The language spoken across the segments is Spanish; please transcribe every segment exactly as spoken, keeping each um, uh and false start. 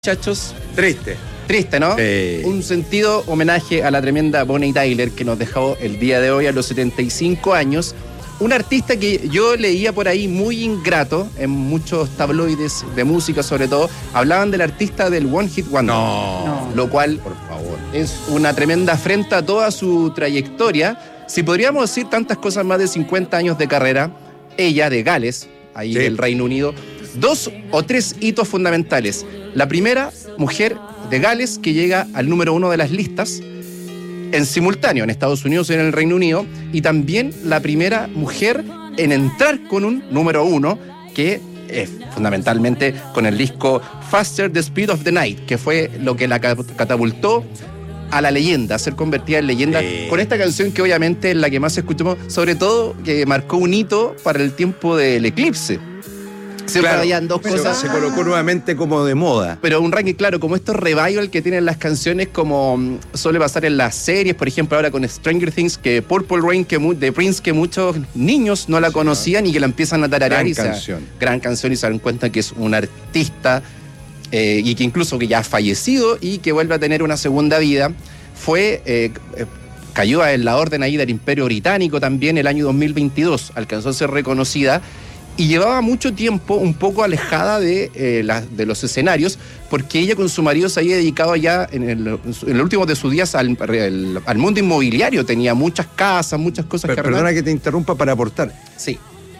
Muchachos, Triste. triste, ¿no? Sí. Un sentido homenaje a la tremenda Bonnie Tyler que nos dejó el día de hoy a los setenta y cinco años. Un artista que yo leía por ahí muy ingrato, en muchos tabloides de música sobre todo, hablaban del artista del One Hit Wonder. No. No. Lo cual, Por favor. es una tremenda afrenta a toda su trayectoria. Si podríamos decir tantas cosas, más de cincuenta años de carrera, ella de Gales, ahí Sí. del Reino Unido, dos o tres hitos fundamentales. La primera, mujer de Gales que llega al número uno de las listas en simultáneo en Estados Unidos y en el Reino Unido, y también la primera mujer en entrar con un número uno, que es fundamentalmente con el disco Faster the Speed of the Night, que fue lo que la catapultó a la leyenda, a ser convertida en leyenda, Sí. con esta canción que obviamente es la que más escuchamos, sobre todo que marcó un hito para el tiempo del eclipse. Siempre Claro, habían dos pero cosas. se colocó nuevamente como de moda. Pero un ranking, claro, como estos revival que tienen las canciones, como mm, suele pasar en las series, por ejemplo, ahora con Stranger Things, que Purple Rain que mu- de Prince, que muchos niños no la conocían y que la empiezan a tararear. Gran y se- canción. gran canción y se dan cuenta que es un artista eh, y que incluso que ya ha fallecido y que vuelve a tener una segunda vida. Fue... eh, eh, cayó en la orden ahí del Imperio Británico también el año dos mil veintidós, alcanzó a ser reconocida. Y llevaba mucho tiempo un poco alejada de, eh, la, de los escenarios, porque ella con su marido se había dedicado ya en el, en el último de sus días al, al, al mundo inmobiliario. Tenía muchas casas, muchas cosas Per- que Perdona arreglar. que te interrumpa para aportar. Sí.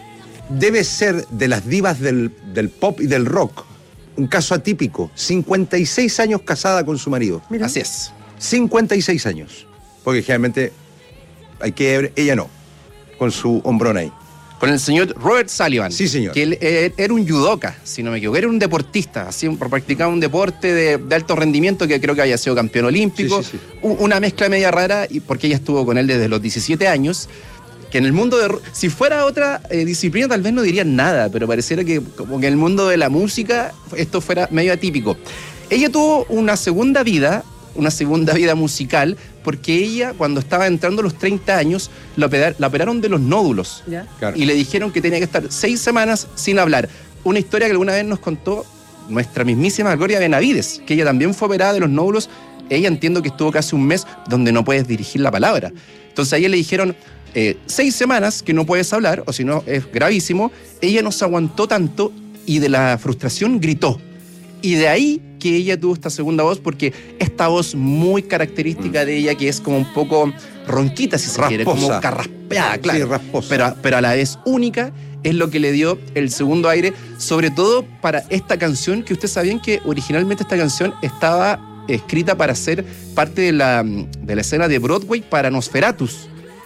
Debe ser de las divas del, del pop y del rock un caso atípico. cincuenta y seis años casada con su marido. Mira. Así es. cincuenta y seis años. Porque generalmente hay que ver, ella no, con su hombrón ahí. Con el señor Robert Sullivan. Sí, señor. Que él eh, era un judoka, si no me equivoco. Era un deportista, así, practicaba un deporte de, de alto rendimiento, que creo que había sido campeón olímpico. Sí, sí, sí. U- Una mezcla media rara, y porque ella estuvo con él desde los diecisiete años. Que en el mundo de... Si fuera otra eh, disciplina, tal vez no dirían nada, pero pareciera que como que en el mundo de la música esto fuera medio atípico. Ella tuvo una segunda vida, una segunda vida musical, porque ella, cuando estaba entrando a los treinta años, la, opera- la operaron de los nódulos. ¿Ya? Claro. Y le dijeron que tenía que estar seis semanas sin hablar. Una historia que alguna vez nos contó nuestra mismísima Gloria Benavides, que ella también fue operada de los nódulos. Ella, entiendo que estuvo casi un mes donde no puedes dirigir la palabra. Entonces a ella le dijeron eh, seis semanas que no puedes hablar, o si no es gravísimo. Ella no se aguantó tanto y de la frustración gritó. Y de ahí que ella tuvo esta segunda voz, porque esta voz muy característica de ella, que es como un poco ronquita, si se quiere, como Rasposa. carraspeada, claro. Sí, rasposa. Pero, pero a la vez única, es lo que le dio el segundo aire, sobre todo para esta canción, que ustedes sabían que originalmente esta canción estaba escrita para ser parte de la, de la escena de Broadway para Nosferatus.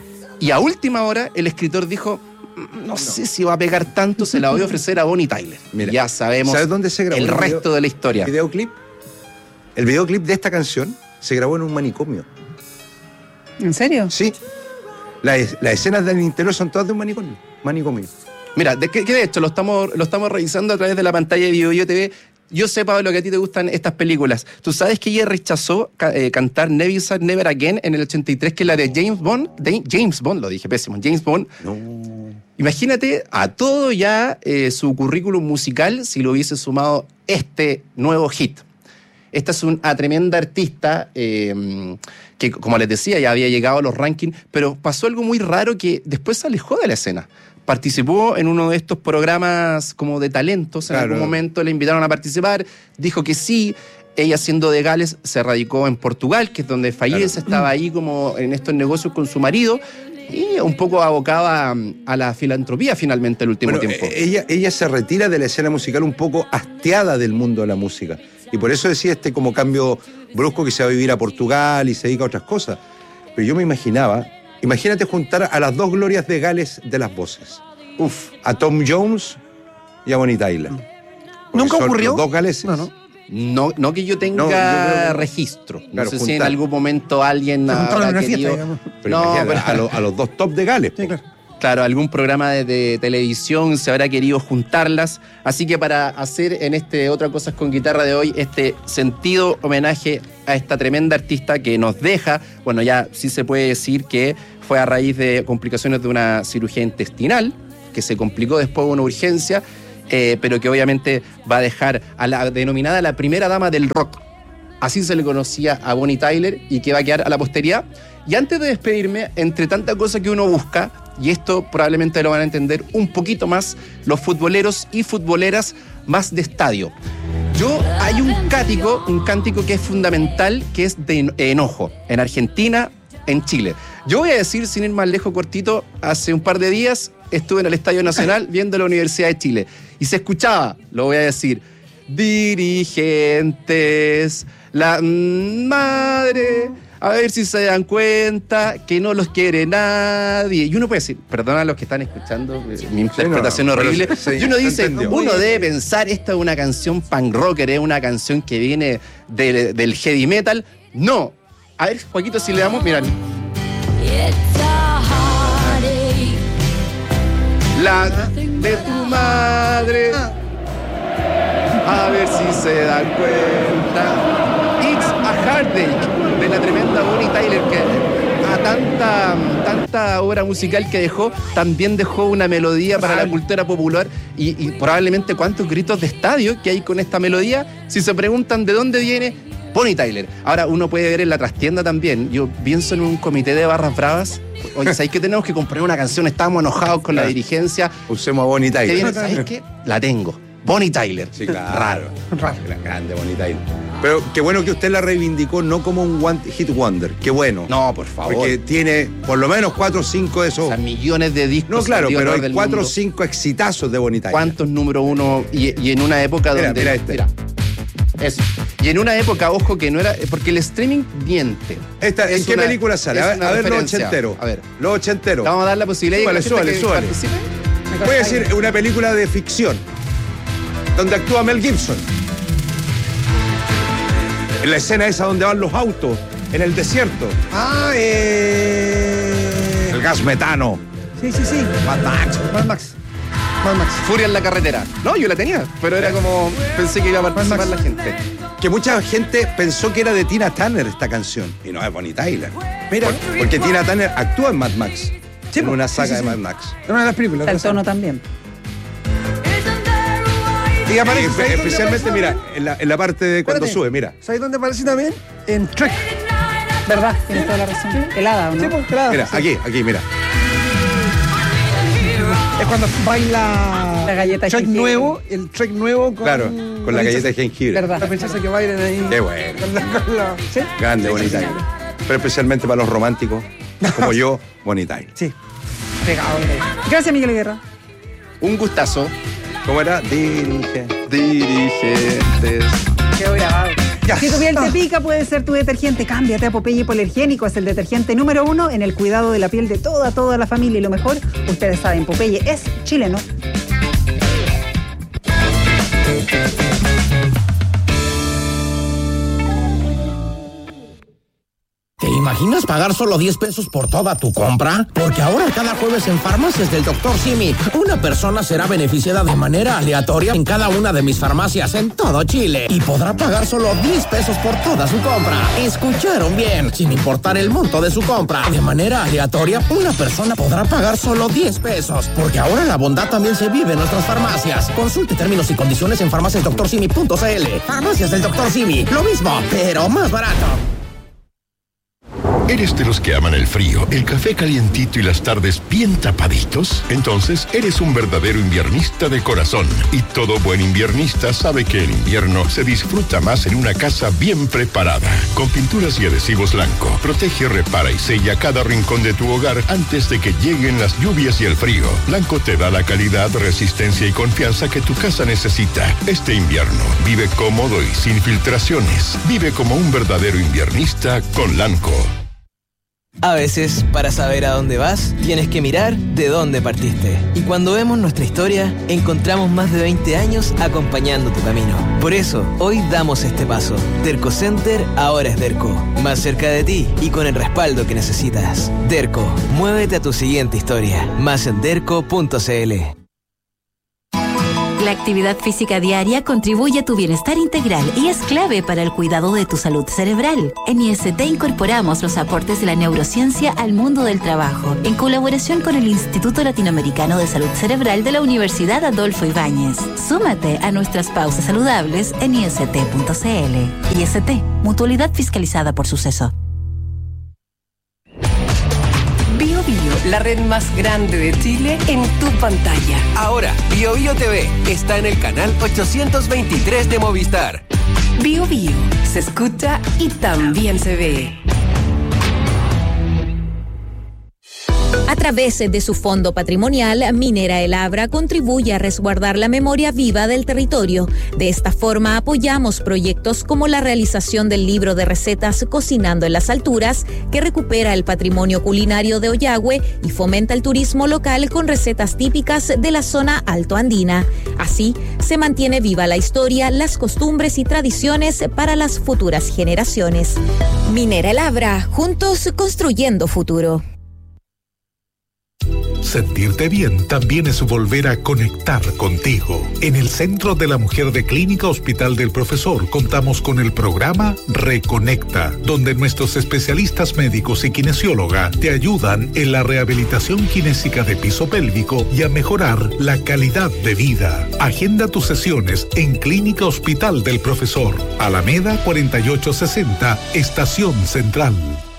Y a última hora el escritor dijo, no sé si va a pegar tanto, se la voy a ofrecer a Bonnie Tyler. Mira, ya sabemos ¿sabes dónde se grabó el el video- resto de la historia. ¿El videoclip? El videoclip de esta canción se grabó en un manicomio. ¿En serio? Sí. Las, las escenas del interior son todas de un manicomio. Manicomio. Mira, de, que, que de hecho lo estamos, lo estamos revisando a través de la pantalla de BioBio T V. Yo sé, Pablo, que a ti te gustan estas películas. ¿Tú sabes que ella rechazó ca- eh, cantar Never Say Never Again en el ochenta y tres, que es la de James Bond? De James Bond, lo dije pésimo, James Bond. No. Imagínate a todo ya eh, su currículum musical si lo hubiese sumado este nuevo hit. Esta es una tremenda artista eh, que, como les decía, ya había llegado a los rankings, pero pasó algo muy raro, que después se alejó de la escena. Participó en uno de estos programas como de talentos, en Claro. algún momento le invitaron a participar, dijo que sí. Ella, siendo de Gales, se radicó en Portugal, que es donde fallece, Claro. estaba ahí como en estos negocios con su marido, y un poco abocaba a la filantropía finalmente el último Bueno, tiempo. eh, ella, ella se retira de la escena musical un poco hastiada del mundo de la música. Y por eso decía este como cambio brusco, que se va a vivir a Portugal y se dedica a otras cosas. Pero yo me imaginaba, imagínate juntar a las dos glorias de Gales de las voces. Uf, a Tom Jones y a Bonnie Tyler. Porque ¿Nunca son ocurrió? Los dos galeses. No, no. No, no que yo tenga No, yo creo que- registro. No Claro, sé si en juntar. algún momento alguien Se juntaron habrá en una fiesta, querido- digamos. Pero No, imagínate, pero- a, lo- a los dos top de Gales. Sí, po. claro. Claro, algún programa de, de televisión se habrá querido juntarlas. Así que para hacer en este Otra Cosas con Guitarra de hoy, este sentido homenaje a esta tremenda artista que nos deja, bueno, ya sí se puede decir que fue a raíz de complicaciones de una cirugía intestinal, que se complicó después de una urgencia, eh, pero que obviamente va a dejar a la denominada la primera dama del rock. Así se le conocía a Bonnie Tyler y que va a quedar a la posteridad. Y antes de despedirme, entre tanta cosa que uno busca, y esto probablemente lo van a entender un poquito más los futboleros y futboleras más de estadio. Yo, hay un cántico, un cántico que es fundamental, que es de enojo, en Argentina, en Chile. Yo voy a decir, sin ir más lejos, cortito, hace un par de días estuve en el Estadio Nacional viendo la Universidad de Chile y se escuchaba, lo voy a decir, dirigentes, la madre, a ver si se dan cuenta que no los quiere nadie. Y uno puede decir, perdona a los que están escuchando, mi interpretación sí, no, no, horrible. sí, y uno dice, entendió. uno debe pensar, esta es una canción punk rocker, es una canción que viene de, del heavy metal. No. A ver, Joaquito, si le damos, miran. La de tu madre. A ver si se dan cuenta. It's a Heartache, de la tremenda Bonnie Tyler, que a tanta, tanta obra musical que dejó, también dejó una melodía para la cultura popular y, y probablemente cuántos gritos de estadio que hay con esta melodía. Si se preguntan de dónde viene, Bonnie Tyler. Ahora uno puede ver en la trastienda también. Yo pienso en un comité de barras bravas. Oye, ¿sabéis que tenemos que comprar una canción? Estamos enojados con la dirigencia. Usemos a Bonnie Tyler. ¿Qué viene? ¿Sabéis qué? La tengo. Bonnie Tyler. Sí, claro. Raro. Raro. Grande Bonnie Tyler. Pero qué bueno que usted la reivindicó no como un one hit wonder. Qué bueno. No, por favor. Porque tiene por lo menos cuatro o cinco de esos. O sea, millones de discos. No, claro, pero hay del cuatro o mundo. cinco exitazos de Bonnie Tyler. ¿Cuántos número uno? Y, y en una época Mira, donde. mira este. Mira. Eso. Y en una época, ojo, que no era. Porque el streaming miente. Esta, ¿En Es qué una- película sale? es A ver, una a ver los referencia. ochenteros. A ver. Los ochenteros. Vamos a dar la posibilidad Súbale, de que la gente súbale, que súbale. participe. Voy a decir una película de ficción donde actúa Mel Gibson. En la escena esa donde van los autos en el desierto. Ah, eh... El gas metano. Sí, sí, sí. Mad Max. Mad Max. Mad Max. Furia en la carretera. No, yo la tenía, pero era como. Pensé que iba a participar la gente. Que mucha gente pensó que era de Tina Turner esta canción. Y no es Bonnie Tyler. Mira. Por- porque Tina Turner actúa en Mad Max. Sí, en una sí, saga sí, de sí. Mad Max. Es una de las películas. El tono también. Y aparece, Y ¿sabes dónde especialmente, aparece? mira, en la, en la parte de cuando Espérate. sube, mira. ¿Sabes dónde aparece también? En Trek. ¿Verdad? Tienes toda la razón. Helada, ¿o no? Sí, pues, claro. Mira, Sí. aquí, aquí, mira. Es cuando baila La galleta de Trek jengibre. nuevo, el Trek nuevo con, Claro, con la galleta de jengibre. ¿Verdad? La princesa que bailan ahí. Qué bueno. Con la, con la- ¿Sí? Grande Bonnie Tyler. Pero especialmente para los románticos, como yo, Bonnie Tyler. Sí. Pegado. Gracias, Miguel Guerra. Un gustazo. ¿Cómo era? Dirige. Dirigentes. Quedó grabado. Ya. Si tu piel te pica, puede ser tu detergente. Cámbiate a Popeye Hipoalergénico. Es el detergente número uno en el cuidado de la piel de toda, toda la familia. Y lo mejor, ustedes saben, Popeye es chileno. ¿Te imaginas pagar solo diez pesos por toda tu compra? Porque ahora cada jueves en Farmacias del doctor Simi, una persona será beneficiada de manera aleatoria en cada una de mis farmacias en todo Chile y podrá pagar solo diez pesos por toda su compra. ¿Escucharon bien? Sin importar el monto de su compra. De manera aleatoria, una persona podrá pagar solo diez pesos. Porque ahora la bondad también se vive en nuestras farmacias. Consulte términos y condiciones en farmacias doctor simi punto c l. Farmacias del doctor Simi. Lo mismo, pero más barato. ¿Eres de los que aman el frío, el café calientito y las tardes bien tapaditos? Entonces eres un verdadero inviernista de corazón. Y todo buen inviernista sabe que el invierno se disfruta más en una casa bien preparada. Con pinturas y adhesivos Lanco, protege, repara y sella cada rincón de tu hogar antes de que lleguen las lluvias y el frío. Lanco te da la calidad, resistencia y confianza que tu casa necesita. Este invierno, vive cómodo y sin filtraciones. Vive como un verdadero inviernista con Lanco. A veces, para saber a dónde vas, tienes que mirar de dónde partiste. Y cuando vemos nuestra historia, encontramos más de veinte años acompañando tu camino. Por eso, hoy damos este paso. Derco Center ahora es Derco. Más cerca de ti y con el respaldo que necesitas. Derco, muévete a tu siguiente historia. Más en derco punto c l. La actividad física diaria contribuye a tu bienestar integral y es clave para el cuidado de tu salud cerebral. En I S T incorporamos los aportes de la neurociencia al mundo del trabajo, en colaboración con el Instituto Latinoamericano de Salud Cerebral de la Universidad Adolfo Ibáñez. Súmate a nuestras pausas saludables en I S T punto C L. I S T, mutualidad fiscalizada por Suceso. Bio Bio, la red más grande de Chile, en tu pantalla. Ahora, Bio Bio T V está en el canal ochocientos veintitrés de Movistar. Bio Bio, se escucha y también se ve. A través de su fondo patrimonial, Minera El Abra contribuye a resguardar la memoria viva del territorio. De esta forma, apoyamos proyectos como la realización del libro de recetas Cocinando en las Alturas, que recupera el patrimonio culinario de Ollagüe y fomenta el turismo local con recetas típicas de la zona altoandina. Así, se mantiene viva la historia, las costumbres y tradiciones para las futuras generaciones. Minera El Abra, juntos construyendo futuro. Sentirte bien también es volver a conectar contigo. En el Centro de la Mujer de Clínica Hospital del Profesor contamos con el programa Reconecta, donde nuestros especialistas médicos y kinesióloga te ayudan en la rehabilitación kinésica de piso pélvico y a mejorar la calidad de vida. Agenda tus sesiones en Clínica Hospital del Profesor, Alameda cuarenta y ocho sesenta, Estación Central.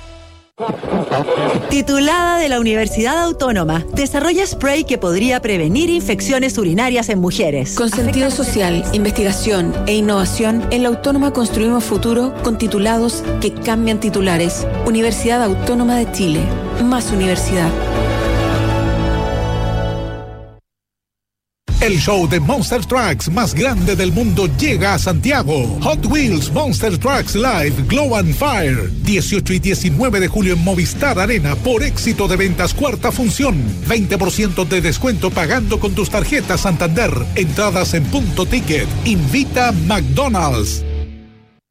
Titulada de la Universidad Autónoma, desarrolla spray que podría prevenir infecciones urinarias en mujeres. Con sentido social, investigación e innovación, en la Autónoma construimos futuro con titulados que cambian titulares. Universidad Autónoma de Chile. Más universidad. El show de Monster Trucks más grande del mundo llega a Santiago. Hot Wheels Monster Trucks Live Glow and Fire. dieciocho y diecinueve de julio en Movistar Arena por éxito de ventas cuarta función. veinte por ciento de descuento pagando con tus tarjetas Santander. Entradas en punto ticket. Invita McDonald's.